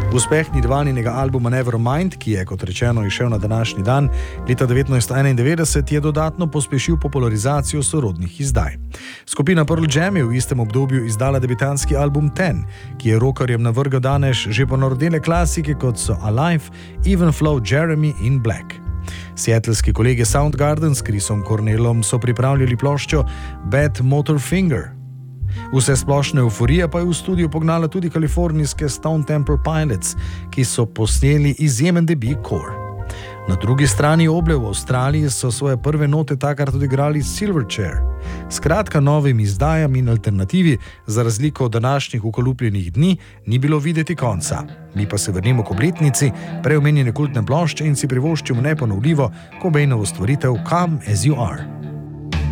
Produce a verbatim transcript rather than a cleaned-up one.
Uspeh Nirvaninega albuma Nevermind, ki je, kot rečeno, izšel na današnji dan, leta devetnajststo enaindevetdeset, je dodatno pospešil popularizacijo sorodnih izdaj. Skupina Pearl Jam je v istem obdobju izdala debitanski album Ten, ki je rockerjem navrgal danes že ponarodele klasike, kot so Alive, Even Flow, Jeremy in Black. Seattleski kolegi Soundgarden s Chrisom Cornellom so pripravljali ploščo Bad Motor Finger. Vse splošne euforije pa je v studiu pognala tudi kalifornijske Stone Temple Pilots, ki so posneli izjemen debut Core. Na drugi strani oble v Avstraliji so svoje prve note takrat odigrali Silverchair. Skratka, novim izdajam in alternativi, za razliko od današnjih ukolupljenih dni, ni bilo videti konca. Mi pa se vrnimo k obletnici preomenjene kultne plošče in si privoščimo neponovljivo Cobainovo stvaritev Come As You Are.